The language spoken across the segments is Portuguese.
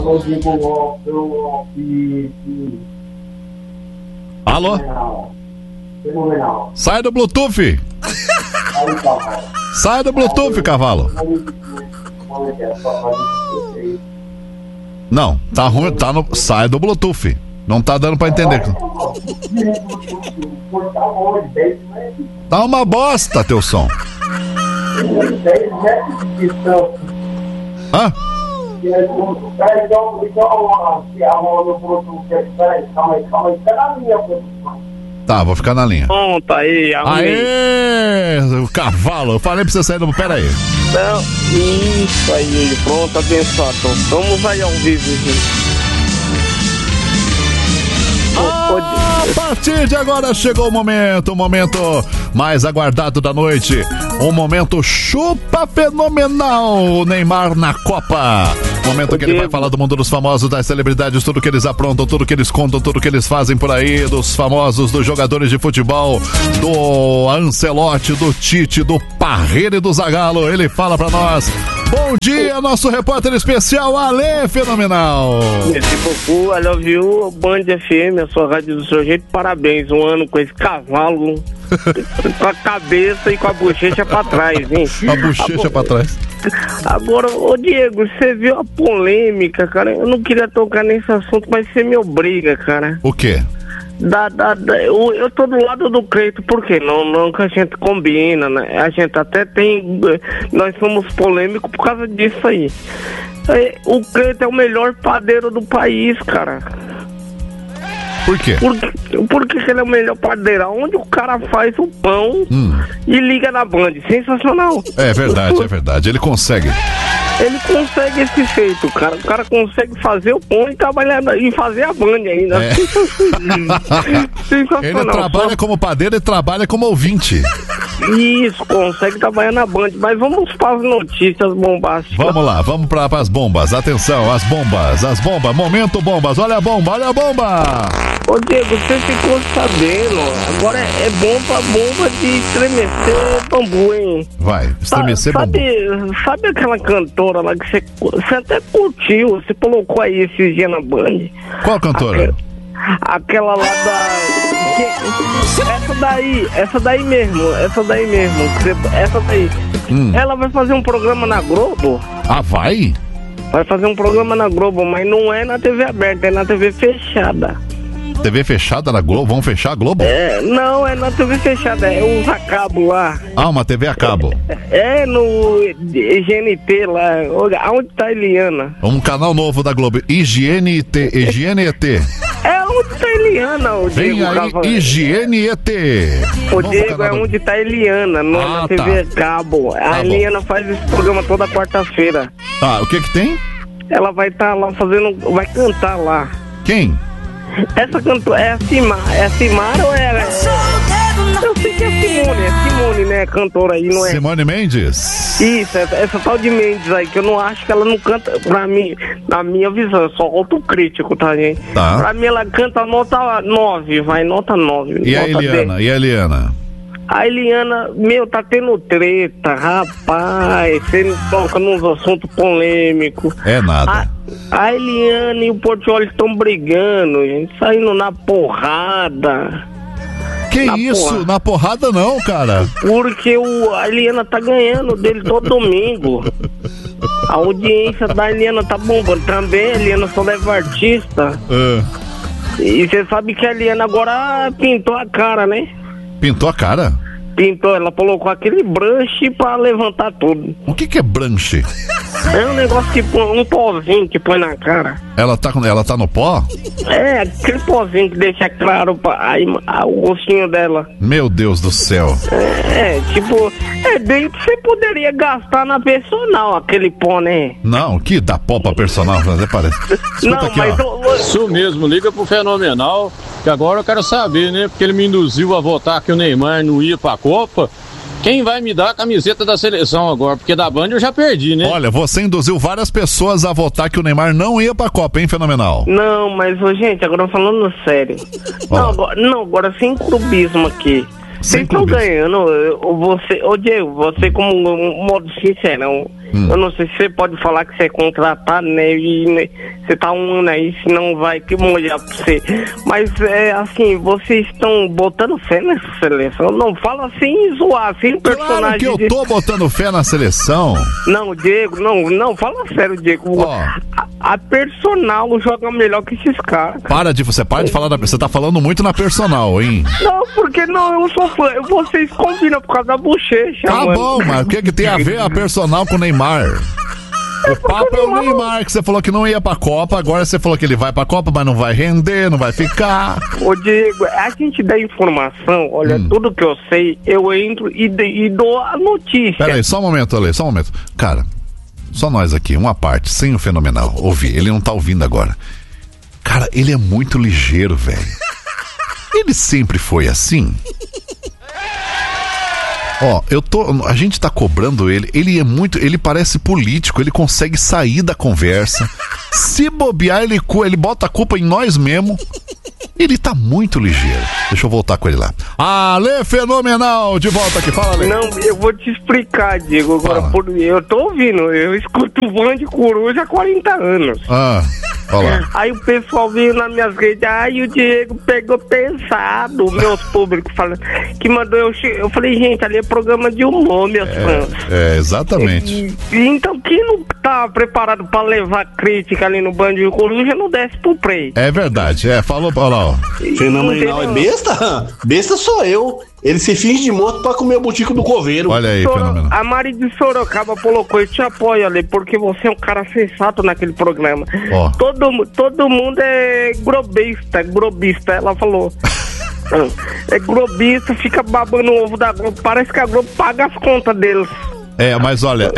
Alô? Sai do Bluetooth. Sai do Bluetooth, cavalo. Não, tá ruim, tá no... Sai do Bluetooth. Não tá dando pra entender. Tá uma bosta teu som. Hã? Tá, vou ficar na linha. Pronto, aí, aê, o cavalo. Eu falei pra você sair do... Pera aí. Não, isso aí, pronto, abençoado. Vamos aí ao vivo, gente. A partir de agora chegou o momento mais aguardado da noite. Um momento chupa fenomenal. Neymar na Copa. Momento que ele vai falar do mundo dos famosos, das celebridades, tudo que eles aprontam, tudo que eles contam, tudo que eles fazem por aí, dos famosos, dos jogadores de futebol, do Ancelotti, do Tite, do Parreira e do Zagallo. Ele fala pra nós. Bom dia, nosso repórter especial, Ale Fenomenal. Merci beaucoup, I love you, Band FM, a sua rádio do seu jeito. Parabéns, um ano com esse cavalo, com a cabeça e com a bochecha pra trás, hein? A bochecha pra trás. Agora, ô Diego, você viu a polêmica, cara? Eu não queria tocar nesse assunto, mas você me obriga, cara. O quê? Eu tô do lado do Cleito, por quê? Não que a gente combina, né? A gente até tem... Nós somos polêmicos por causa disso aí. O Cleito é o melhor padeiro do país, cara. Por quê? Porque ele é o melhor padeiro. Onde o cara faz o pão e liga na Band. Sensacional. É verdade. Ele consegue. Ele consegue esse feito, cara. O cara consegue fazer o pão e trabalhar e fazer a Band ainda. É. Sensacional. Ele trabalha como padeiro e trabalha como ouvinte. Isso, consegue trabalhar na Band. Mas vamos para as notícias bombásticas. Vamos lá, vamos para as bombas. Atenção, as bombas. Momento bombas. Olha a bomba. Ô Diego, você ficou sabendo. Agora é bomba de estremecer bambu, hein? Vai, estremecer bambu. Sabe aquela cantora lá que você até curtiu? Você colocou aí esses dias na Band. Qual cantora? Aquela lá da... Essa daí mesmo. Ela vai fazer um programa na Globo. Ah, vai? Vai fazer um programa na Globo, mas não é na TV aberta, é na TV fechada. TV fechada na Globo? Vão fechar a Globo? Não, é na TV fechada, é a cabo lá. Ah, uma TV a cabo. É no GNT lá, onde tá a Eliana? Um canal novo da Globo, Higiene ET. É onde tá a Eliana, o Diego. Vem aí, Higiene ET. O Diego é onde tá a Eliana, na TV a cabo. A Eliana faz esse programa toda quarta-feira. Ah, o que tem? Ela vai estar lá vai cantar lá. Quem? Essa cantora é a Simara ou é... Eu sei que é Simone, né? Cantora aí, não é? Simone Mendes? Isso, essa tal de Mendes aí, que eu não acho que ela não canta, pra mim, na minha visão, eu sou autocrítico, tá, gente? Tá. Pra mim ela canta nota 9, nota 9. E a Eliana? A Eliana, tá tendo treta, rapaz, você toca nos assuntos polêmicos. É nada. A Eliana e o Portiolli estão brigando, gente, saindo na porrada. Que isso? Na porrada não, cara. Porque a Eliana tá ganhando dele todo domingo. A audiência da Eliana tá bombando. Também a Eliana só leva artista. E você sabe que a Eliana agora pintou a cara, né? Pintou a cara? Pintou, ela colocou aquele branche pra levantar tudo. O que é branche? É um negócio que põe, um pozinho que põe na cara. Ela tá no pó? É, aquele pozinho que deixa claro o rostinho dela. Meu Deus do céu. Bem que você poderia gastar na personal aquele pó, né? Não, que dá pó pra personal, até parece. Escuta aqui, ó. Isso mesmo, liga pro Fenomenal, que agora eu quero saber, né? Porque ele me induziu a votar que o Neymar não ia pra Copa. Quem vai me dar a camiseta da seleção agora? Porque da Band eu já perdi, né? Olha, você induziu várias pessoas a votar que o Neymar não ia pra Copa, hein, Fenomenal? Não, mas, gente, agora falando sério. Agora sem clubismo aqui. Vocês estão ganhando, Diego, você como um modo sincero, eu não sei se você pode falar que você é contratado, né, e você tá um ano aí, senão vai que molhar pra você, mas assim, vocês estão botando fé nessa seleção, não fala assim, zoar, assim, personagem... Claro que eu tô botando fé na seleção. Não, Diego, não, fala sério, Diego, a personal joga melhor que esses caras. Você para de falar você tá falando muito na personal, hein? Não, porque eu sou fã, vocês combinam por causa da bochecha, Tá mano. bom, mas o que tem a ver a personal com o Neymar? O papo é o Neymar, que você falou que não ia pra Copa, agora você falou que ele vai pra Copa, mas não vai render, não vai ficar. Ô Diego, a gente dá informação, olha, tudo que eu sei, eu entro e dou a notícia. Pera aí, só um momento, Ale, só um momento. Cara, só nós aqui, uma parte, sem o Fenomenal, ouvir, ele não tá ouvindo agora. Cara, ele é muito ligeiro, velho. Ele sempre foi assim? A gente tá cobrando ele parece político, ele consegue sair da conversa. Se bobear, ele bota a culpa em nós mesmo. Ele tá muito ligeiro. Deixa eu voltar com ele lá. Ale Fenomenal, de volta aqui, fala, Ale. Não, eu vou te explicar, Diego, agora, eu tô ouvindo, eu escuto o Band de Coruja há 40 anos. Olha lá. Aí o pessoal veio nas minhas redes, o Diego pegou pesado, meus públicos falando, que mandou eu falei, gente, ali é programa de humor, meus fãs. Exatamente. Então, quem não tá preparado pra levar crítica ali no Band de Coruja, não desce pro play. É verdade, falou, olha lá, ó. Fenomenal é besta? Besta sou eu. Ele se finge de morto pra comer o botico do coveiro. Olha aí, Fenomenal. A Mari de Sorocaba colocou, eu te apoio ali, porque você é um cara sensato naquele programa. Todo mundo é grobista, ela falou. É grobista, fica babando o ovo da Globo, parece que a Globo paga as contas deles. Mas olha,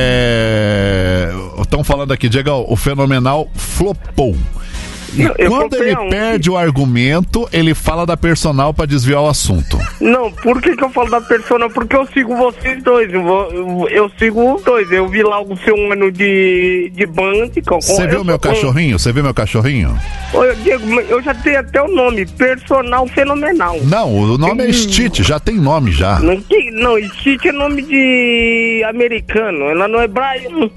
estão falando aqui, Diego, o Fenomenal flopou. E quando ele perde o argumento, ele fala da personal pra desviar o assunto. Não, por que eu falo da personal? Porque eu sigo vocês dois. Eu sigo os dois. Eu vi lá o seu ano de Band. Você viu meu cachorrinho? Você viu meu cachorrinho? Diego, eu já tenho até o nome, Personal Fenomenal. Não, o nome é Stitch, já tem nome já. Não, Stitch é nome de americano, ela não é Brian.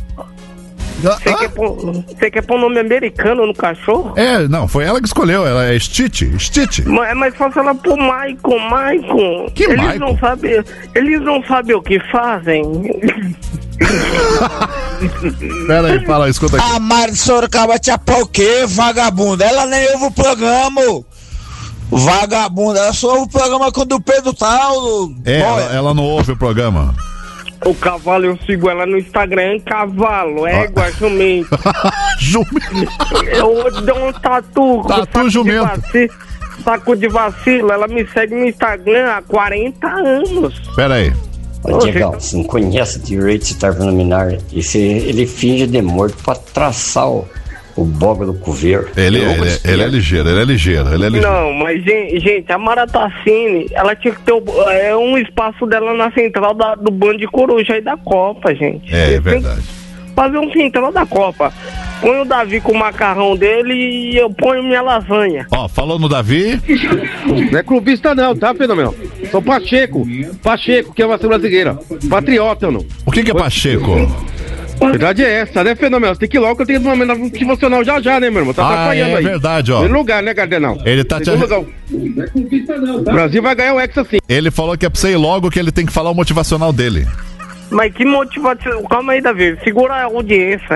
Você quer pôr nome americano no cachorro? Não, foi ela que escolheu, ela é Stitch. Mas é mais fácil ela pôr Maicon. Que Maicon? Eles não sabem o que fazem. Pera aí, fala, escuta aqui. A Mari de Sorocaba te apoia o quê, vagabunda? Ela nem ouve o programa, vagabunda. Ela só ouve o programa quando o Pedro tá. Ela não ouve o programa. O cavalo, eu sigo ela no Instagram, cavalo, égua, jumento. Jumento. Eu dou um tatu jumento. Saco de vacilo, ela me segue no Instagram há 40 anos. Pera aí. Diego, você não conhece direito esse Fenomenal. Ele finge de morto pra traçar o boga do coveiro. Ele é ligeiro. Não, mas gente, a Mara Tassini, ela tinha que ter um espaço dela na central do Band de Coruja aí da Copa, gente. É verdade. Fazer um central da Copa. Põe o Davi com o macarrão dele e eu ponho minha lasanha. Falou no Davi. Não é clubista não, tá, Fenomenal? Sou Pacheco, que é uma brasileira. Patriota, não. O que é Pacheco? A verdade é essa, né, Fenomenal? Você tem que ir logo, que eu tenho que mandar motivacional já, né, meu irmão? Tá atrapalhando aí. É verdade, ó. Primeiro lugar, né, Cardenal? Ele tá O Brasil vai ganhar o Hexa sim. Ele falou que é pra você ir logo, que ele tem que falar o motivacional dele. Mas que motivação? Calma aí, Davi, segura a audiência.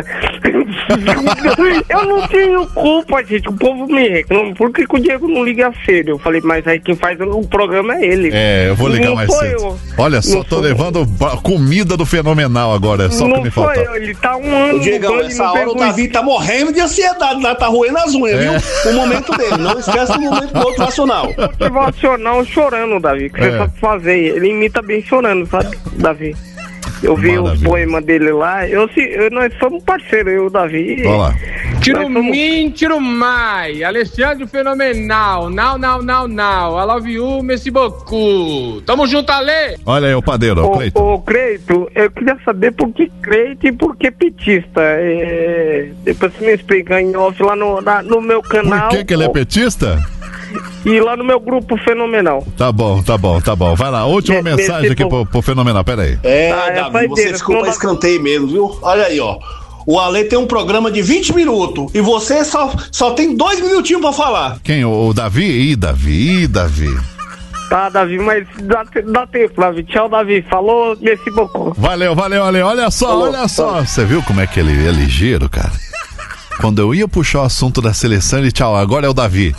Eu não tenho culpa, gente. O povo me reclama. Por que o Diego não liga cedo? Eu falei, mas aí quem faz o programa é ele. Eu vou ligar mais cedo. Olha só, tô levando comida do Fenomenal agora. É só o que me falta. Ele tá um ano. Diego, essa hora o Davi tá morrendo de ansiedade, tá roendo as unhas, viu? O momento dele. Não esquece do momento motivacional. Motivacional chorando, Davi. Que você sabe fazer. Ele imita bem chorando, sabe, Davi? Eu vi o poema dele lá, nós somos parceiros, eu e o Davi. Olha lá. Tiro mai, Alexandre Fenomenal, não, I love you, merci beaucoup. Tamo junto, Ale! Olha aí o padeiro, o Cleito. Ô, Cleito, eu queria saber por que Cleito e por que petista. Depois você me explica em off lá no meu canal. Por que ele é petista? e lá no meu grupo Fenomenal. Tá bom. Vai lá, última mensagem aqui pro Fenomenal, peraí. Davi, você ficou pra escanteio mesmo, viu? Olha aí, ó. O Ale tem um programa de 20 minutos e você só tem 2 minutinhos pra falar. Quem? O Davi? Davi. Tá, Davi, mas dá tempo, Davi. Tchau, Davi. Falou, merci beaucoup. Valeu, Ale. Olha só. Você viu como é que ele é ligeiro, cara? Quando eu ia puxar o assunto da seleção, ele tchau, agora é o Davi.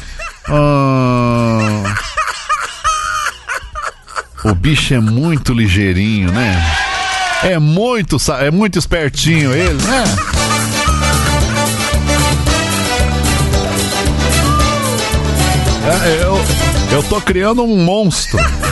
O bicho é muito ligeirinho, né? É muito espertinho ele, né? Eu tô criando um monstro.